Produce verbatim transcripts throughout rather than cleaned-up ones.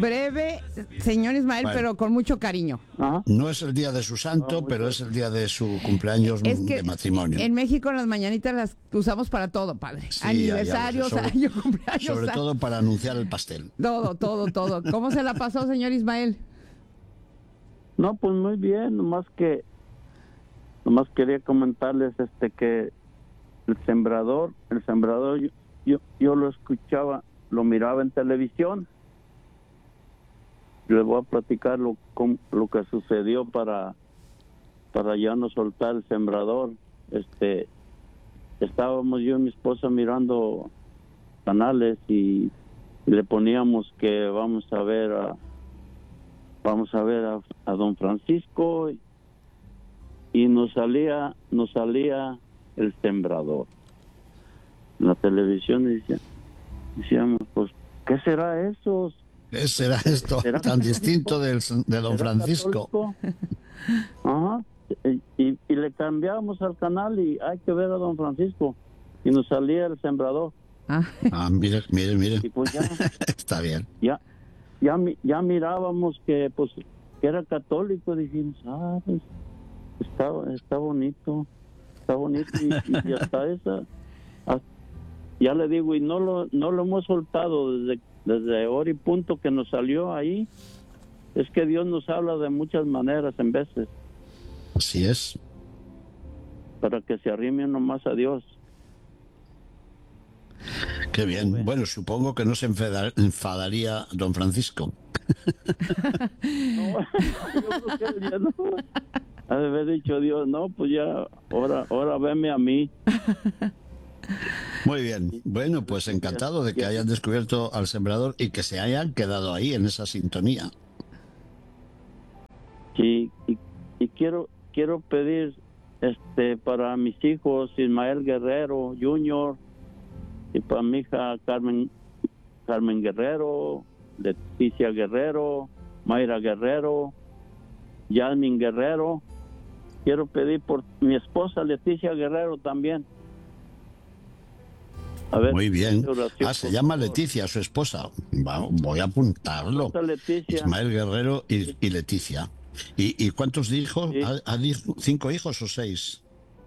breve, señor Ismael, Bueno. pero con mucho cariño. Ajá. No es el día de su santo, pero es el día de su cumpleaños Es que de matrimonio. en México las mañanitas las usamos para todo, padre. Sí, Aniversarios, ya lo sé. Sobre- año, cumpleaños. Sobre a- todo para anunciar el pastel. Todo, todo, todo. ¿Cómo se la pasó, señor Ismael? No, pues muy bien, nomás que nomás quería comentarles este que el sembrador, el sembrador yo, yo, yo lo escuchaba, lo miraba en televisión. Les voy a platicar lo, com- lo que sucedió para para ya no soltar el sembrador. Este estábamos yo y mi esposa mirando canales y, y le poníamos que vamos a ver a vamos a ver a, a don Francisco y, y nos salía nos salía el sembrador en la televisión y decía, decíamos pues ¿qué será eso? ¿Qué será esto ¿Será tan distinto del, de don ¿Será Francisco? católico? Ajá. Y, y, y le cambiamos al canal y hay que ver a don Francisco y nos salía el sembrador Ah, Ah, mire, mire, mire. y pues ya Está bien. ya ya mi- ya mirábamos que pues que era católico, dijimos ah pues, está está bonito está bonito y, y- y hasta esa hasta- ya le digo y no lo no lo hemos soltado desde desde hora y punto que nos salió ahí. Es que Dios nos habla de muchas maneras en veces Así es. para que se arrime uno más a Dios. Qué bien. Bueno, supongo que no se enfada- enfadaría don Francisco. No, yo creo que él ya no. Ha de haber dicho Dios, no, pues ya, ahora, ahora veme a mí. Muy bien. Bueno, pues encantado de que hayan descubierto al sembrador y que se hayan quedado ahí en esa sintonía. Sí, y, y quiero quiero pedir este para mis hijos Ismael Guerrero Junior y para mi hija Carmen Carmen Guerrero, Leticia Guerrero, Mayra Guerrero, Yasmin Guerrero. Quiero pedir por mi esposa Leticia Guerrero también. A ver, Muy bien. oración, Ah, se por llama favor. Leticia, su esposa. Va- voy a apuntarlo. Esposa Leticia. Ismael Guerrero y, y Leticia. ¿Y, y cuántos hijos? Sí. ¿Ha- ha dicho ¿Cinco hijos o seis?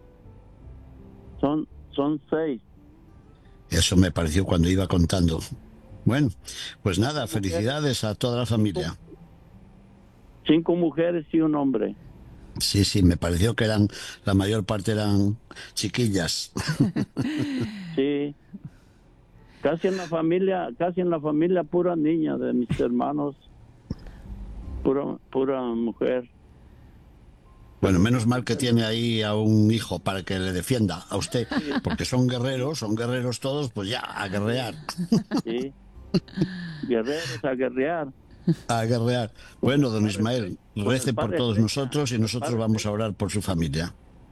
Son son seis. Eso me pareció cuando iba contando. Bueno, pues nada, felicidades a toda la familia. Cinco mujeres y un hombre. Sí, sí, me pareció que eran, la mayor parte eran chiquillas. Sí. Casi en la familia, casi en la familia pura niña de mis hermanos. Pura pura mujer. Bueno, menos mal que tiene ahí a un hijo para que le defienda a usted, porque son guerreros, son guerreros todos, pues ya, a guerrear, Sí. Guerreros a guerrear. a guerrear. Bueno, don Ismael, Con el rece por padre todos Peña, nosotros y nosotros padre vamos a Peña. orar por su familia.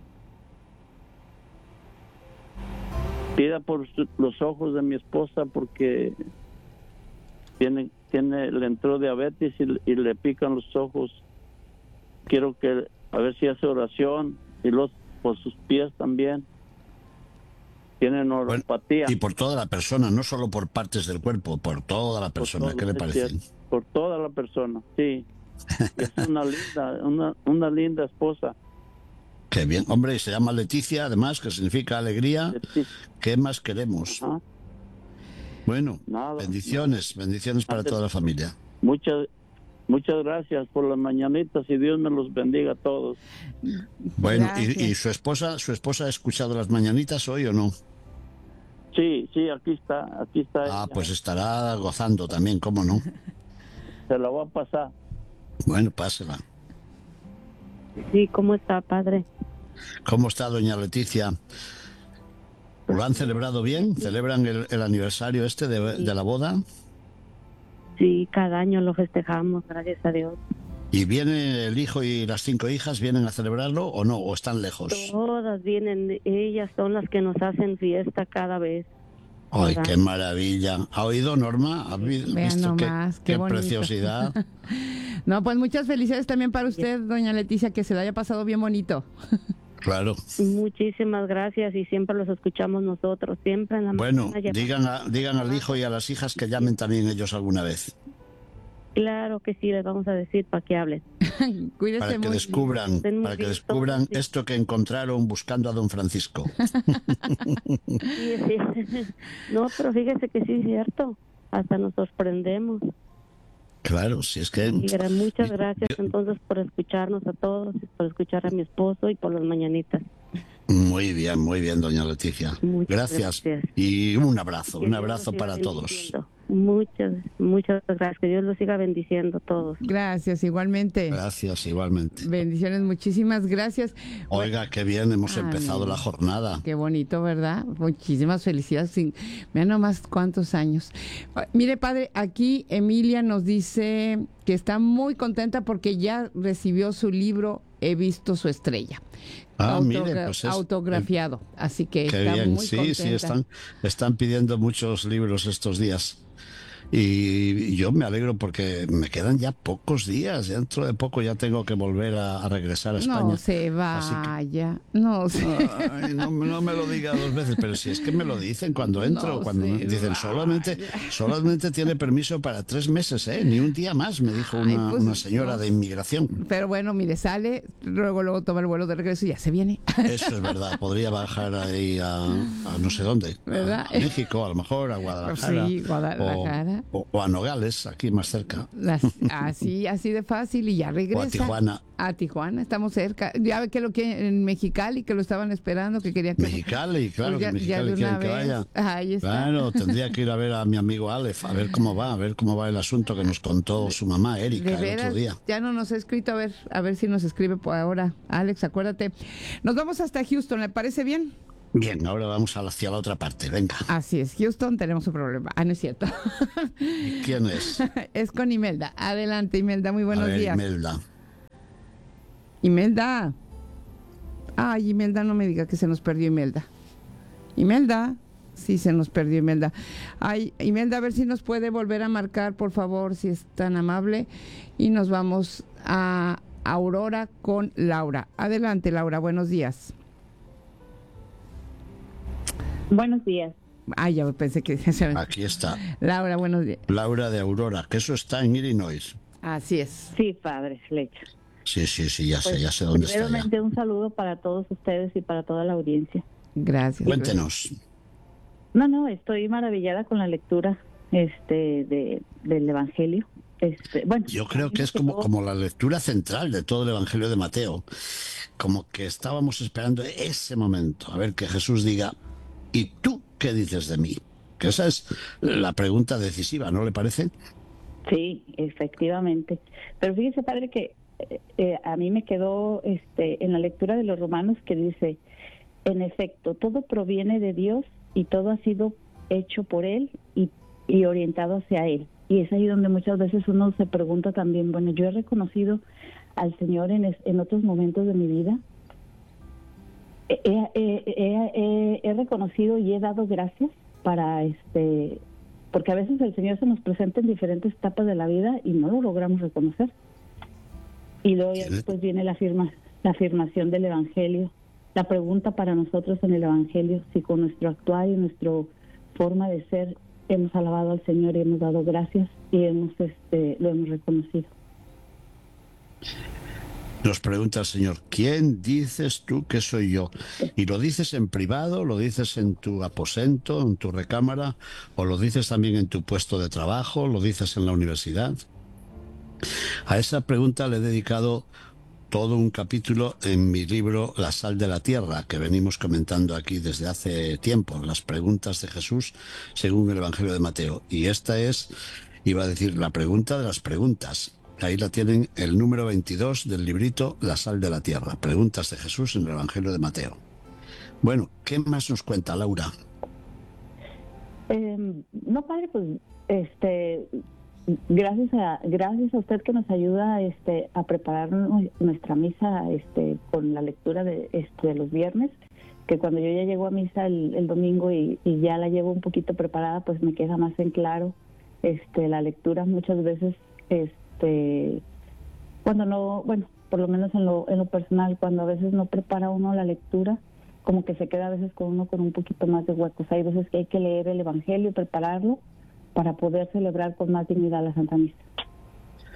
Pida por su- los ojos de mi esposa porque tiene tiene le entró diabetes y, y le pican los ojos. Quiero que a ver si hace oración y los por sus pies también. Tienen Bueno, neuropatía. y por toda la persona, no solo por partes del cuerpo, por toda la Por persona, todo, ¿qué le es parece? cierto, por toda la persona, sí. Es una linda, una, una linda esposa. Qué bien. Hombre, y se llama Leticia, además, que significa alegría. Sí. ¿Qué más queremos? Ajá. Bueno, Nada. bendiciones, bendiciones para toda la familia. Muchas, muchas gracias por las mañanitas y Dios me los bendiga a todos. Bueno, Gracias. y, y su esposa, su esposa ha escuchado las mañanitas hoy o no? Sí, sí, aquí está, aquí está. Ah, ella. pues estará gozando también, ¿cómo no? Se la voy a pasar. Bueno, pásela. Sí, ¿cómo está, padre? ¿Cómo está doña Leticia? ¿Lo han celebrado bien? ¿Celebran el, el aniversario este de, de la boda? Sí, cada año lo festejamos, gracias a Dios. ¿Y viene el hijo y las cinco hijas, vienen a celebrarlo o no? ¿O están lejos? Todas vienen, ellas son las que nos hacen fiesta cada vez. ¡Ay, ¿verdad? qué maravilla! ¿Ha oído, Norma? ¿Ha vi- Vean visto qué, nomás, qué qué bonito. preciosidad? No, pues muchas felicidades también para usted, doña Leticia, que se la haya pasado bien bonito. Claro. Muchísimas gracias y siempre los escuchamos nosotros, siempre en la Bueno, mañana. digan, a- digan al hijo y a las hijas que llamen también ellos alguna vez. Claro que sí, les vamos a decir para que hablen. Cuídese Para que mucho. descubran, Estén muy para que bien descubran todos, sí. esto que encontraron buscando a don Francisco. Sí, sí. No, pero fíjese que sí es cierto. Hasta nos sorprendemos. Claro, si es que... Y gra- muchas Yo- gracias entonces por escucharnos a todos, y por escuchar a mi esposo y por las mañanitas. Muy bien, muy bien, doña Leticia. Muchas Gracias. gracias. Y un abrazo, Que un Dios abrazo los siga para todos. bendiciendo. Muchas, muchas gracias. Que Dios los siga bendiciendo a todos. Gracias, igualmente. Gracias, igualmente. Bendiciones, muchísimas gracias. Oiga, qué bien hemos Ay, empezado la jornada. Qué bonito, ¿verdad? Muchísimas felicidades. Sin- Vean nomás cuántos años. Ah, Mire, padre, aquí Emilia nos dice que está muy contenta porque ya recibió su libro He visto su estrella. Ah, Autogra- mire, pues es- autografiado. Así que Qué está bien, muy sí, contenta. sí, están, están pidiendo muchos libros estos días. Y yo me alegro porque me quedan ya pocos días. Dentro de poco ya tengo que volver a, a regresar a España. No se Así que- vaya. No se Ay, no, no me lo diga dos veces, pero si es que me lo dicen cuando entro, No cuando se me dicen solamente, solamente tiene permiso para tres meses, ¿eh? Ni un día más, me dijo Ay, una, pues, una señora no. de inmigración. Pero bueno, mire, sale, luego luego toma el vuelo de regreso y ya se viene. Eso es verdad, podría bajar ahí a, a no sé dónde, ¿Verdad? a, a México, a lo mejor, a Guadalajara, Sí, Guadalajara. O, o- o a Nogales, aquí más cerca, Las- así, así de fácil y ya regresa. o a Tijuana. A Tijuana, estamos cerca. Ya ve que lo que en Mexicali, que lo estaban esperando, que quería que... Mexicali, claro, Pues ya- que ya Mexicali de quieren una que vez. vaya. Ahí está. Claro, tendría que ir a ver a mi amigo Aleph, a ver cómo va, a ver cómo va el asunto que nos contó su mamá, Erika, De el veras, otro día. ya no nos ha escrito, a ver, a ver si nos escribe por ahora. Alex, acuérdate. Nos vamos hasta Houston, ¿le parece bien? Bien, ahora vamos hacia la otra parte, venga. Así es, Houston, tenemos un problema. Ah, no es cierto. ¿Quién es? Es con Imelda. Adelante, Imelda, muy buenos a ver, días. Imelda. Imelda. Ay, Imelda, no me diga que se nos perdió Imelda. Imelda. Sí, se nos perdió Imelda. Ay, Imelda, a ver si nos puede volver a marcar, por favor, si es tan amable. Y nos vamos a Aurora con Laura. Adelante, Laura, buenos días. Buenos días. Ay, ya pensé que... Aquí está, Laura, buenos días. Laura de Aurora, que eso está en Illinois. Así es. Sí, padre Flecha. Sí, sí, sí, ya sé, Pues, ya sé dónde está ya. primeramente, un saludo para todos ustedes y para toda la audiencia. Gracias. Cuéntenos. No, no, estoy maravillada con la lectura este de, del Evangelio. Este, bueno, Yo creo que imagino es como, todo- como la lectura central de todo el Evangelio de Mateo. Como que estábamos esperando ese momento, a ver que Jesús diga, ¿y tú qué dices de mí? Que esa es la pregunta decisiva, ¿no le parece? Sí, efectivamente. Pero fíjese, padre, que eh, eh, a mí me quedó este en la lectura de los Romanos que dice, en efecto, todo proviene de Dios y todo ha sido hecho por Él y, y orientado hacia Él. Y es ahí donde muchas veces uno se pregunta también, bueno, yo he reconocido al Señor en, es- en otros momentos de mi vida. He, he- he- he- he reconocido y he dado gracias para este... Porque a veces el Señor se nos presenta en diferentes etapas de la vida y no lo logramos reconocer. Y luego ya ¿Tiene? después viene la, firma, la afirmación del Evangelio. La pregunta para nosotros en el Evangelio, si con nuestro actuar y nuestra forma de ser hemos alabado al Señor y hemos dado gracias y hemos este lo hemos reconocido. Nos pregunta el Señor, ¿quién dices tú que soy yo? ¿Y lo dices en privado, lo dices en tu aposento, en tu recámara, o lo dices también en tu puesto de trabajo, lo dices en la universidad? A esa pregunta le he dedicado todo un capítulo en mi libro La sal de la tierra, que venimos comentando aquí desde hace tiempo, las preguntas de Jesús según el Evangelio de Mateo. Y esta es, iba a decir, la pregunta de las preguntas. Ahí la tienen, el número veintidós del librito La sal de la tierra, preguntas de Jesús en el Evangelio de Mateo. Bueno, ¿qué más nos cuenta Laura? Eh, no, padre, pues este gracias a gracias a usted que nos ayuda este a preparar nu- nuestra misa este con la lectura de este de los viernes, que cuando yo ya llego a misa el, el domingo y, y ya la llevo un poquito preparada, pues me queda más en claro este la lectura. Muchas veces este cuando no, bueno, por lo menos en lo en lo personal, cuando a veces no prepara uno la lectura, como que se queda a veces con uno con un poquito más de huecos. Hay veces que hay que leer el Evangelio y prepararlo para poder celebrar con más dignidad la Santa Misa.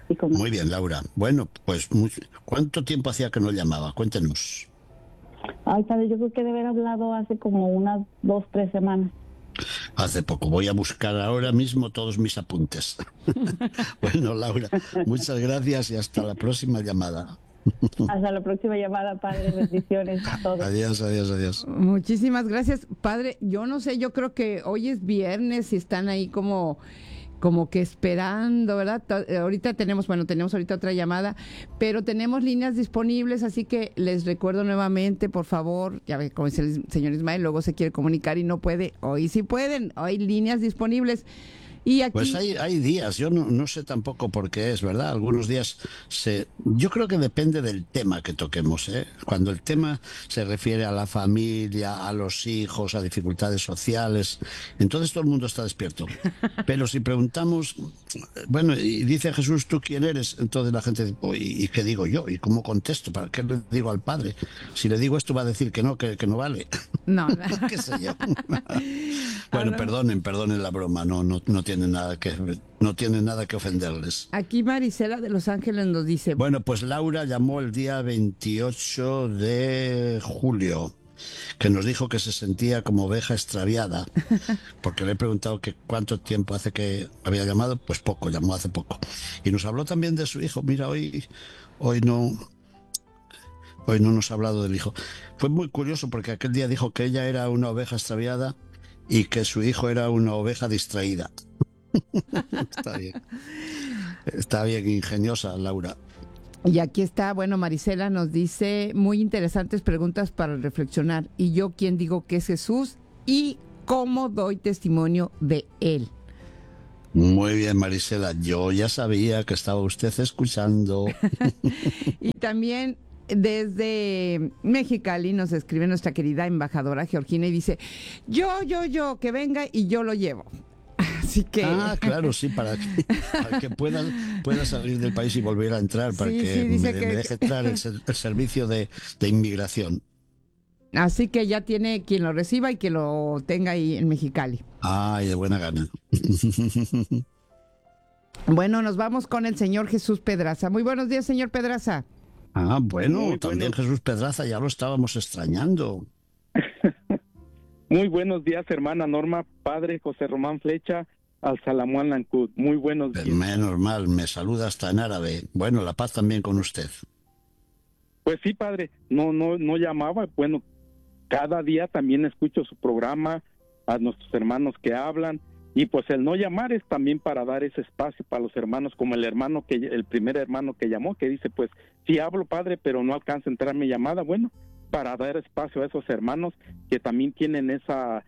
y con Muy bien, Laura. Bueno, pues muy- ¿cuánto tiempo hacía que no llamaba? Cuéntenos. Ay, padre, yo creo que debe haber hablado hace como unas dos, tres semanas. Hace poco. Voy a buscar ahora mismo todos mis apuntes. Bueno, Laura, muchas gracias y hasta la próxima llamada. Hasta la próxima llamada, padre. Bendiciones a todos. Adiós, adiós, adiós. Muchísimas gracias, padre. Yo no sé, yo creo que hoy es viernes y están ahí como como que esperando, ¿verdad? To- Ahorita tenemos, bueno, tenemos ahorita otra llamada, pero tenemos líneas disponibles, así que les recuerdo nuevamente, por favor, ya ve, como dice el señor Ismael, luego se quiere comunicar y no puede, hoy sí pueden, hay líneas disponibles. Y aquí... Pues hay, hay días, yo no, no sé tampoco por qué es, ¿verdad? Algunos días se... Yo creo que depende del tema que toquemos, ¿eh? Cuando el tema se refiere a la familia, a los hijos, a dificultades sociales, entonces todo el mundo está despierto. Pero si preguntamos, bueno, y dice Jesús, ¿tú quién eres? Entonces la gente dice, "Uy, ¿y qué digo yo? ¿Y cómo contesto? ¿Para qué le digo al Padre? Si le digo esto va a decir que no, que, que no vale." No, ¿Qué sé yo? Bueno, perdonen, perdonen la broma, no, no, no tiene nada que, no tiene nada que ofenderles. aquí Marisela de Los Ángeles nos dice... Bueno, pues Laura llamó el día veintiocho de julio, que nos dijo que se sentía como oveja extraviada, porque le he preguntado que cuánto tiempo hace que había llamado, pues poco, llamó hace poco. Y nos habló también de su hijo. Mira, hoy, hoy no... Hoy no nos ha hablado del hijo. Fue muy curioso porque aquel día dijo que ella era una oveja extraviada y que su hijo era una oveja distraída. Está bien. Está bien, ingeniosa, Laura. Y aquí está, bueno, Marisela nos dice, muy interesantes preguntas para reflexionar. ¿Y yo quién digo que es Jesús? ¿Y cómo doy testimonio de él? Muy bien, Marisela. Yo ya sabía que estaba usted escuchando. Y también desde Mexicali nos escribe nuestra querida embajadora Georgina y dice, yo, yo, yo, que venga y yo lo llevo. Así que... Ah, claro, sí, para que, para que pueda, pueda salir del país y volver a entrar, para Sí, que, sí, dice me, que- me deje entrar el, ser- el servicio de, de inmigración. Así que ya tiene quien lo reciba y que lo tenga ahí en Mexicali. Ay, de buena gana. Bueno, nos vamos con el señor Jesús Pedraza. Muy buenos días, señor Pedraza. Ah, bueno, Muy también bueno. Jesús Pedraza, ya lo estábamos extrañando. Muy buenos días, hermana Norma, padre José Román Flecha, al Salamón Lancud. Muy buenos días. Menos mal, me saluda hasta en árabe. Bueno, la paz también con usted. Pues sí, padre, no, no, no llamaba. Bueno, cada día también escucho su programa, a nuestros hermanos que hablan, y pues el no llamar es también para dar ese espacio para los hermanos, como el hermano que, el primer hermano que llamó, que dice, pues sí hablo, padre, pero no alcanza a entrar mi llamada. Bueno, para dar espacio a esos hermanos que también tienen esa,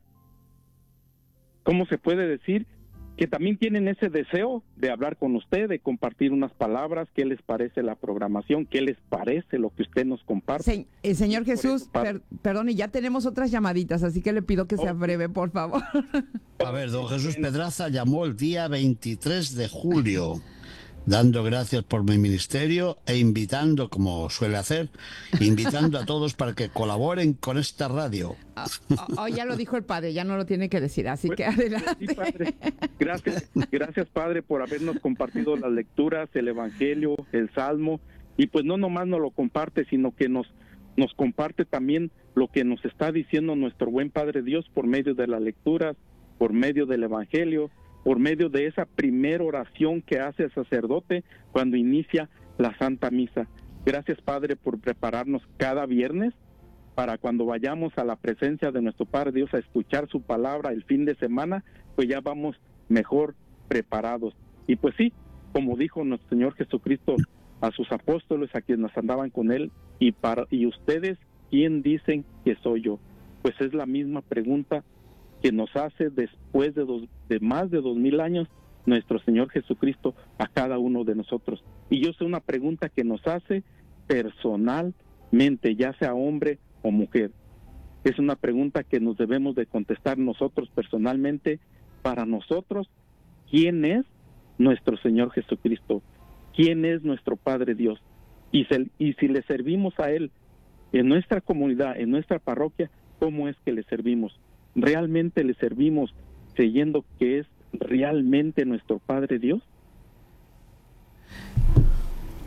¿cómo se puede decir? Que también tienen ese deseo de hablar con usted, de compartir unas palabras, qué les parece la programación, qué les parece lo que usted nos comparte. Se- eh, señor Por Jesús, eso, padre. per- perdón, y ya tenemos otras llamaditas, así que le pido que sea Ok. breve, por favor. A ver, don Jesús Pedraza llamó el día veintitrés de julio, dando gracias por mi ministerio e invitando, como suele hacer, invitando a todos para que colaboren con esta radio. Oh, ya lo dijo el padre, ya no lo tiene que decir, así que Sí, adelante. padre. Gracias, gracias, padre, por habernos compartido las lecturas, el Evangelio, el Salmo, y pues no nomás nos lo comparte, sino que nos, nos comparte también lo que nos está diciendo nuestro buen Padre Dios por medio de las lecturas, por medio del Evangelio, por medio de esa primera oración que hace el sacerdote cuando inicia la Santa Misa. Gracias, Padre, por prepararnos cada viernes para cuando vayamos a la presencia de nuestro Padre Dios a escuchar su palabra el fin de semana, pues ya vamos mejor preparados. Y pues sí, como dijo nuestro Señor Jesucristo a sus apóstoles, a quienes andaban con él, y para y ustedes, ¿quién dicen que soy yo? Pues es la misma pregunta que nos hace después de, dos, de más de dos mil años nuestro Señor Jesucristo a cada uno de nosotros. Y yo sé una pregunta que nos hace personalmente, ya sea hombre o mujer. Es una pregunta que nos debemos de contestar nosotros personalmente para nosotros. ¿Quién es nuestro Señor Jesucristo? ¿Quién es nuestro Padre Dios? Y, se, y si le servimos a Él en nuestra comunidad, en nuestra parroquia, ¿cómo es que le servimos? ¿Realmente le servimos creyendo que es realmente nuestro Padre Dios?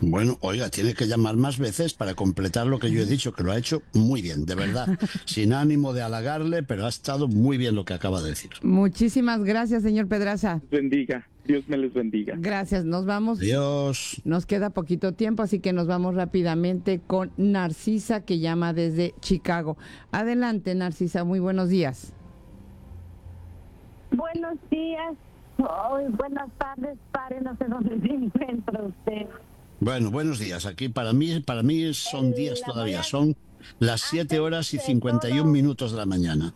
Bueno, oiga, tiene que llamar más veces para completar lo que yo he dicho, que lo ha hecho muy bien, de verdad. Sin ánimo de halagarle, pero ha estado muy bien lo que acaba de decir. Muchísimas gracias, señor Pedraza. Bendiga. Dios me les bendiga. Gracias, nos vamos. Adiós. Nos queda poquito tiempo, así que nos vamos rápidamente con Narcisa, que llama desde Chicago. Adelante, Narcisa, muy buenos días. Buenos días, oh, buenas tardes, padre, no sé dónde se encuentra usted. Bueno, buenos días. Aquí para mí, para mí son En días la todavía. mañana. Son las siete horas y cincuenta y un minutos de la mañana.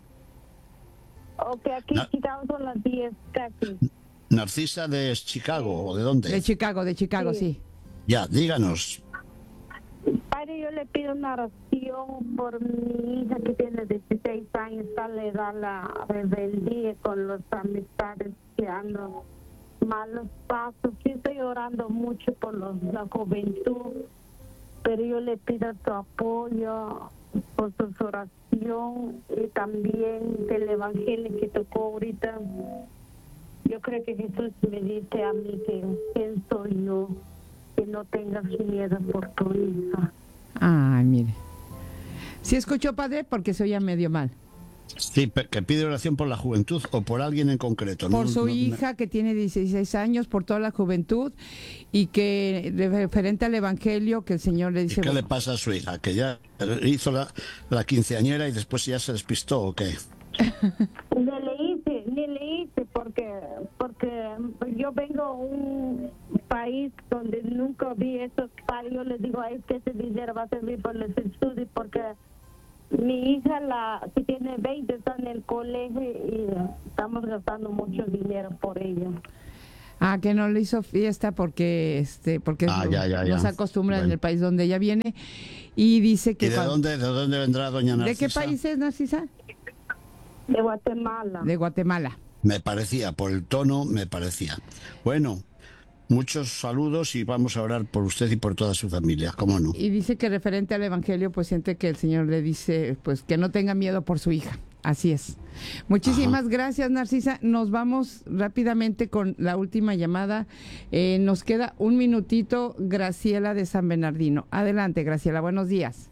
Ok, aquí Na- en Chicago son las diez casi. Narcisa de Chicago, ¿o de dónde? De Chicago, de Chicago, sí. Sí. Ya, díganos. Padre, yo le pido una oración por mi hija que tiene dieciséis años, está le da la rebeldía con las amistades que andan malos pasos. Sí estoy orando mucho por los, la juventud, pero yo le pido tu apoyo por su oración y también del evangelio que tocó ahorita. Yo creo que Jesús me dice a mí que quién soy yo, que no tengas miedo por tu hija. Ay, mire. ¿Sí escuchó, padre? Porque se oía medio mal. Sí, pe- que pide oración por la juventud o por alguien en concreto. Por No- su no- hija, que tiene dieciséis años, por toda la juventud, y que referente al evangelio, que el Señor le ¿Y dice... qué le pasa a su hija? ¿Que ya hizo la, la quinceañera y después ya se despistó o qué? Ni le hice, ni le hice porque porque yo vengo a un país donde nunca vi eso. Yo les digo, es que ese dinero va a servir para los estudios porque mi hija, la que tiene veinte, está en el colegio y estamos gastando mucho dinero por ella. Ah, que no le hizo fiesta porque este porque Ah, no, ya, ya, ya. no se acostumbra en Bueno. el país donde ella viene, y dice que ¿Y de cuando- dónde, de dónde vendrá doña ¿De Narcisa? qué país es, Narcisa? De Guatemala. De Guatemala. Me parecía, por el tono me parecía. Bueno, muchos saludos y vamos a orar por usted y por toda su familia, ¿cómo no? Y dice que referente al evangelio, pues siente que el Señor le dice pues que no tenga miedo por su hija. Así es. Muchísimas Ajá. gracias, Narcisa. Nos vamos rápidamente con la última llamada. Eh, nos queda un minutito. Graciela de San Bernardino. Adelante, Graciela. Buenos días.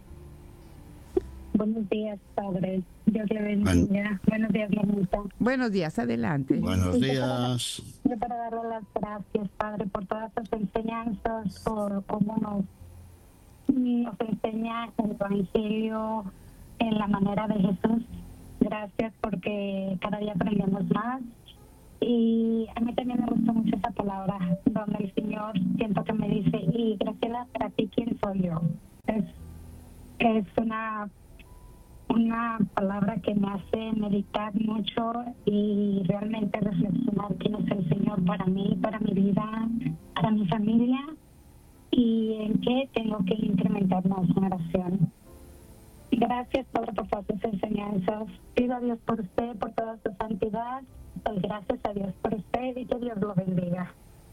Buenos días, padre. Dios le bendiga. Buenos días, Blanita. Buenos días. Adelante. Buenos días. Yo para darle las gracias, padre, por todas sus enseñanzas, por cómo nos, nos enseña el evangelio en la manera de Jesús. Gracias porque cada día aprendemos más. Y a mí también me gustó mucho esa palabra, donde el Señor siento que me dice, y Graciela, para ti, ¿quién soy yo? Es, es una, una palabra que me hace meditar mucho y realmente reflexionar quién es el Señor para mí, para mi vida, para mi familia, y en qué tengo que incrementar más en oración. Gracias, Padre, por todas sus enseñanzas. Pido a Dios por usted, por toda su santidad. Pues gracias a Dios por usted y que Dios lo bendiga.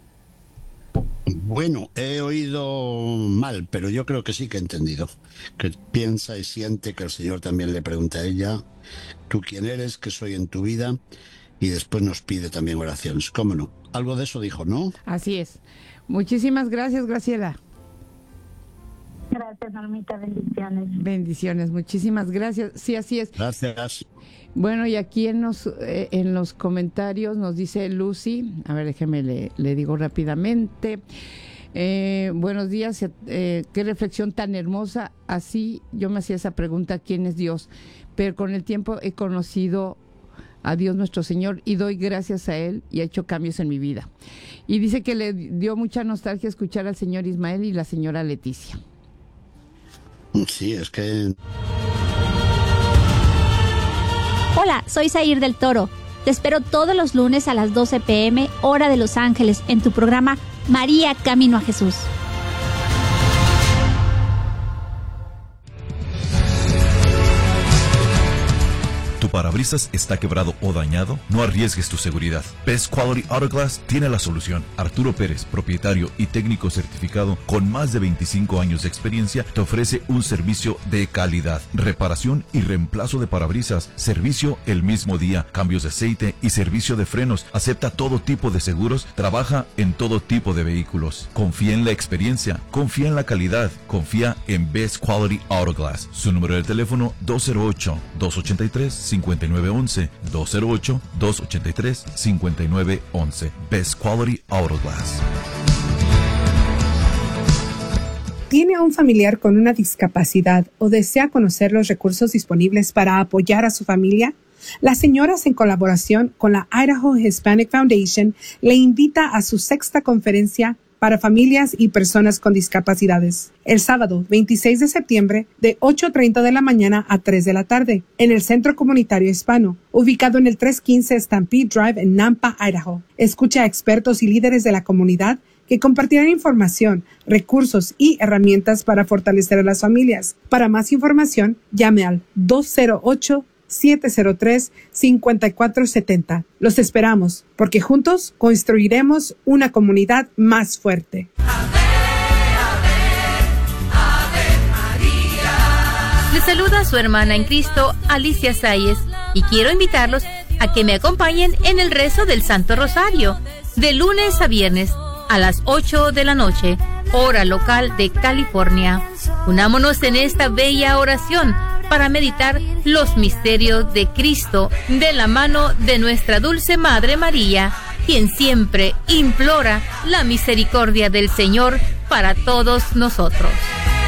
Bueno, he oído mal, pero yo creo que sí que he entendido. Que piensa y siente que el Señor también le pregunta a ella, ¿tú quién eres? ¿Qué soy en tu vida? Y después nos pide también oraciones. ¿Cómo no? Algo de eso dijo, ¿no? Así es. Muchísimas gracias, Graciela. Gracias, Normita. Bendiciones. Bendiciones. Muchísimas gracias. Sí, así es. Gracias. Bueno, y aquí en los, eh, en los comentarios nos dice Lucy, a ver, déjeme, le, le digo rápidamente. Eh, buenos días, eh, qué reflexión tan hermosa. Así yo me hacía esa pregunta, ¿quién es Dios? Pero con el tiempo he conocido a Dios nuestro Señor y doy gracias a Él y ha hecho cambios en mi vida. Y dice que le dio mucha nostalgia escuchar al señor Ismael y la señora Leticia. Sí, es que... Hola, soy Zair del Toro. Te espero todos los lunes a las doce pm, hora de Los Ángeles, en tu programa María Camino a Jesús. Tu parabrisas está quebrado o dañado, no arriesgues tu seguridad. Best Quality Auto Glass tiene la solución. Arturo Pérez, propietario y técnico certificado con más de veinticinco años de experiencia, te ofrece un servicio de calidad, reparación y reemplazo de parabrisas, servicio el mismo día, cambios de aceite y servicio de frenos. Acepta todo tipo de seguros, trabaja en todo tipo de vehículos. Confía en la experiencia, confía en la calidad, confía en Best Quality Auto Glass. Su número de teléfono dos cero ocho, dos ocho tres, cinco nueve uno uno, dos cero ocho, dos ocho tres, cinco nueve uno uno. Best Quality Auto Glass. ¿Tiene un familiar con una discapacidad o desea conocer los recursos disponibles para apoyar a su familia? Las señoras, en colaboración con la Idaho Hispanic Foundation, le invita a su sexta conferencia para familias y personas con discapacidades, el sábado veintiséis de septiembre de ocho treinta de la mañana a tres de la tarde, en el Centro Comunitario Hispano, ubicado en el trescientos quince Stampede Drive en Nampa, Idaho. Escucha a expertos y líderes de la comunidad que compartirán información, recursos y herramientas para fortalecer a las familias. Para más información, llame al dos cero ocho, siete cero tres, cinco cuatro siete cero. Los esperamos, porque juntos construiremos una comunidad más fuerte. Les saluda su hermana en Cristo, Alicia Sáez, y quiero invitarlos a que me acompañen en el rezo del Santo Rosario, de lunes a viernes, a las ocho de la noche, hora local de California. Unámonos en esta bella oración para meditar los misterios de Cristo de la mano de nuestra dulce Madre María, quien siempre implora la misericordia del Señor para todos nosotros.